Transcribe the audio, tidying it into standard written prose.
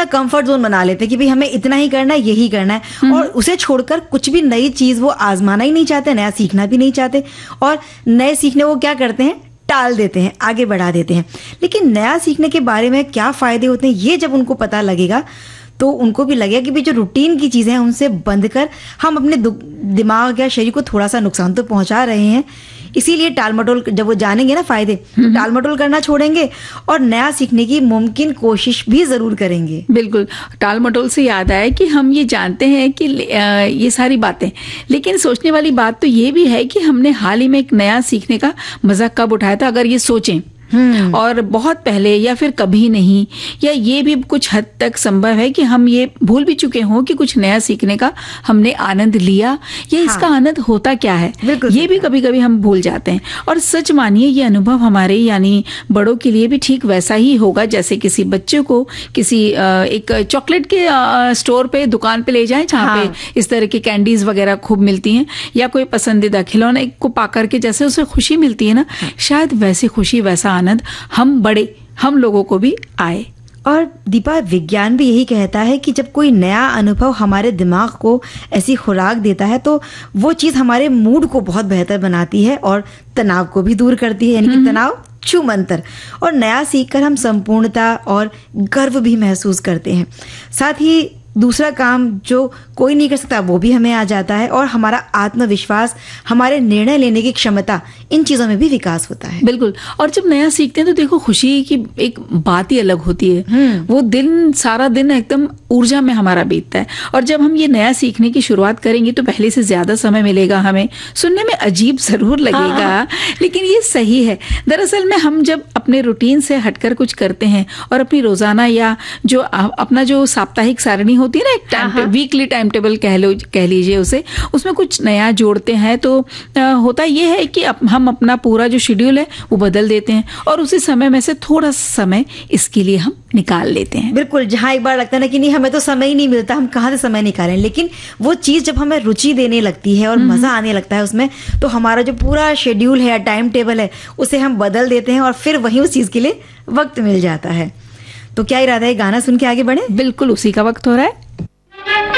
Comfort zone बना लेते हैं कि भाई हमें इतना ही करना है, यही करना है, और उसे छोड़कर कुछ भी नई चीज वो आजमाना ही नहीं चाहते, नया सीखना भी नहीं चाहते, और नए सीखने वो क्या करते हैं, टाल देते हैं, आगे बढ़ा देते हैं। लेकिन नया सीखने के बारे में क्या फायदे होते हैं, ये जब उनको पता लगेगा तो उनको भी लगेगा कि भाई जो रूटीन की चीजें हैं उनसे बंद कर हम अपने दिमाग या शरीर को थोड़ा सा नुकसान तो पहुंचा रहे हैं। इसीलिए टाल मटोल, जब वो जानेंगे ना फायदे, टाल मटोल करना छोड़ेंगे और नया सीखने की मुमकिन कोशिश भी जरूर करेंगे। बिल्कुल, टाल मटोल से याद आया कि हम ये जानते हैं कि ये सारी बातें, लेकिन सोचने वाली बात तो ये भी है कि हमने हाल ही में एक नया सीखने का मजा कब उठाया था, अगर ये सोचें, और बहुत पहले या फिर कभी नहीं, या ये भी कुछ हद तक संभव है कि हम ये भूल भी चुके हों कि कुछ नया सीखने का हमने आनंद लिया, या इसका आनंद होता क्या है, ये भी कभी कभी हम भूल जाते हैं। और सच मानिए ये अनुभव हमारे यानी बड़ों के लिए भी ठीक वैसा ही होगा जैसे किसी बच्चे को किसी एक चॉकलेट के स्टोर पे, दुकान पे ले जाएं जहाँ पे इस तरह की कैंडीज वगैरह खूब मिलती हैं, या कोई पसंदीदा खिलौने को पाकर के जैसे उसे खुशी मिलती है ना, शायद वैसी खुशी, वैसा आनंद हम लोगों को भी आए। और दीपा, विज्ञान भी यही कहता है कि जब कोई नया अनुभव हमारे दिमाग को ऐसी खुराक देता है तो वो चीज हमारे मूड को बहुत बेहतर बनाती है और तनाव को भी दूर करती है, यानी कि तनाव छूमंतर। और नया सीखकर हम संपूर्णता और गर्व भी महसूस करते हैं। साथ ही दूसरा काम जो कोई नहीं कर सकता वो भी हमें आ जाता है, और हमारा आत्मविश्वास, हमारे निर्णय लेने की क्षमता, इन चीजों में भी विकास होता है। बिल्कुल, और जब नया सीखते हैं तो देखो खुशी की एक बात ही अलग होती है। वो दिन, सारा दिन एकदम ऊर्जा में हमारा बीतता है। और जब हम ये नया सीखने की शुरुआत करेंगे तो पहले से ज्यादा समय मिलेगा हमें। सुनने में अजीब जरूर लगेगा, लेकिन ये सही है। दरअसल में हम जब अपने रूटीन से हटकर कुछ करते हैं और अपनी रोजाना या जो अपना जो साप्ताहिक सारणी होती है ना, एक वीकली टाइम टेबल कह लीजिए उसे, उसमें कुछ नया जोड़ते हैं तो होता ये है कि हम अपना पूरा जो शेड्यूल है वो बदल देते हैं, और उसी समय में से थोड़ा समय इसके लिए हम निकाल लेते हैं। बिल्कुल, जहाँ एक बार लगता है ना कि नहीं हमें तो समय ही नहीं मिलता, हम कहाँ से समय निकालें, लेकिन वो चीज जब हमें रुचि देने लगती है और मजा आने लगता है उसमें, तो हमारा जो पूरा शेड्यूल है या टाइम टेबल है उसे हम बदल देते हैं और फिर वही उस चीज के लिए वक्त मिल जाता है। तो क्या इरादा है, गाना सुन के आगे बढ़े? बिल्कुल, उसी का वक्त हो रहा है।